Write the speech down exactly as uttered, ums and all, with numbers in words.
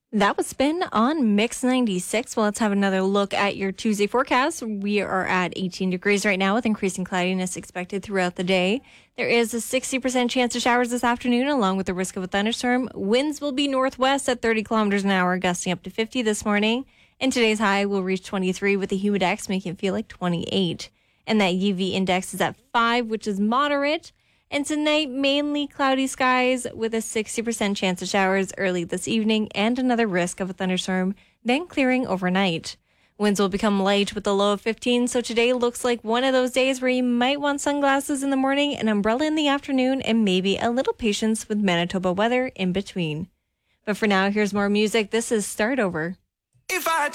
That was Spin on Mix ninety-six. Well, let's have another look at your Tuesday forecast. We are at eighteen degrees right now with increasing cloudiness expected throughout the day. There is a sixty percent chance of showers this afternoon, along with the risk of a thunderstorm. Winds will be northwest at thirty kilometers an hour, gusting up to fifty this morning. And today's high will reach twenty-three with the humidex, making it feel like twenty-eight. And that U V index is at five, which is moderate. And tonight, mainly cloudy skies with a sixty percent chance of showers early this evening and another risk of a thunderstorm, then clearing overnight. Winds will become light with a low of fifteen, so today looks like one of those days where you might want sunglasses in the morning, an umbrella in the afternoon, and maybe a little patience with Manitoba weather in between. But for now, here's more music. This is Start Over. If I